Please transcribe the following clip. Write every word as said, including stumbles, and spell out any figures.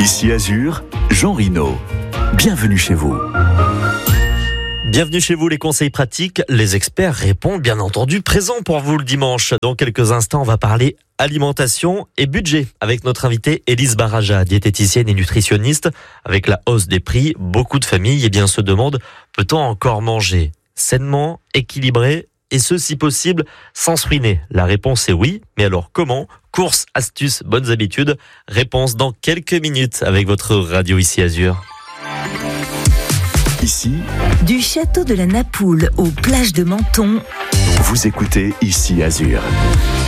Ici Azur, Jean Rino. Bienvenue chez vous. Bienvenue chez vous, les conseils pratiques. Les experts répondent bien entendu présents pour vous le dimanche. Dans quelques instants, on va parler alimentation et budget avec notre invitée Élise Baraja, diététicienne et nutritionniste. Avec la hausse des prix, beaucoup de familles eh bien, se demandent, peut-on encore manger sainement, équilibré et ce, si possible, sans se ruiner? La réponse est oui, mais alors comment? Courses, astuces, bonnes habitudes. Réponse dans quelques minutes avec votre radio Ici Azur. Ici, du château de la Napoule aux plages de Menton, vous écoutez Ici Azur.